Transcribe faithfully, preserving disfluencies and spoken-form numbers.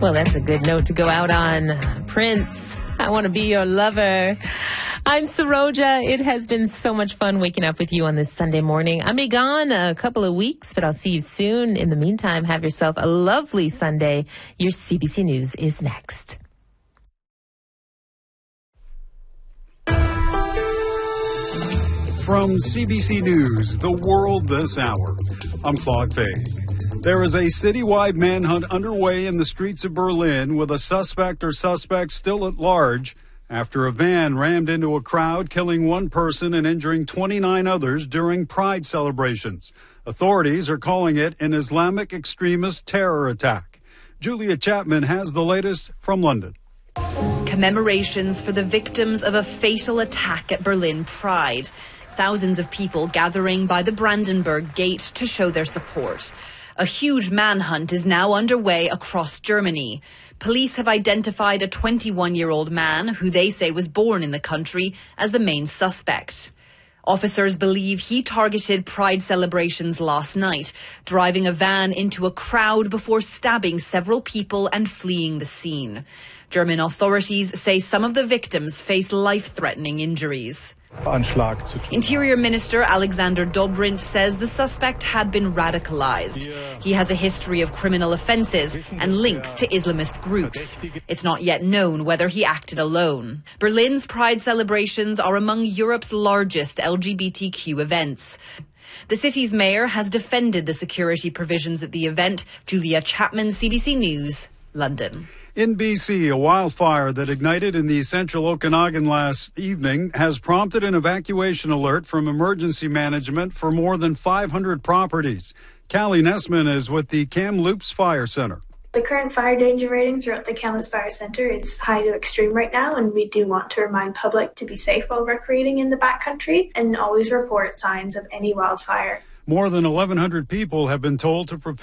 Well, that's a good note to go out on. Prince, I want to be your lover. I'm Saroja. It has been so much fun waking up with you on this Sunday morning. I'm be gone a couple of weeks, but I'll see you soon. In the meantime, have yourself a lovely Sunday. Your C B C News is next. From C B C News, The World This Hour, I'm Claude Fay. There is a citywide manhunt underway in the streets of Berlin with a suspect or suspects still at large after a van rammed into a crowd, killing one person and injuring twenty-nine others during Pride celebrations. Authorities are calling it an Islamic extremist terror attack. Julia Chapman has the latest from London. Commemorations for the victims of a fatal attack at Berlin Pride. Thousands of people gathering by the Brandenburg Gate to show their support. A huge manhunt is now underway across Germany. Police have identified a twenty-one-year-old man who they say was born in the country as the main suspect. Officers believe he targeted Pride celebrations last night, driving a van into a crowd before stabbing several people and fleeing the scene. German authorities say some of the victims face life-threatening injuries. Interior Minister Alexander Dobrindt says the suspect had been radicalized. He has a history of criminal offenses and links to Islamist groups. It's not yet known whether he acted alone. Berlin's Pride celebrations are among Europe's largest L G B T Q events. The city's mayor has defended the security provisions at the event. Julia Chapman, C B C News, London. In B C, a wildfire that ignited in the central Okanagan last evening has prompted an evacuation alert from emergency management for more than five hundred properties. Callie Nessman is with the Kamloops Fire Center. The current fire danger rating throughout the Kamloops Fire Center is high to extreme right now, and we do want to remind public to be safe while recreating in the backcountry and always report signs of any wildfire. More than eleven hundred people have been told to prepare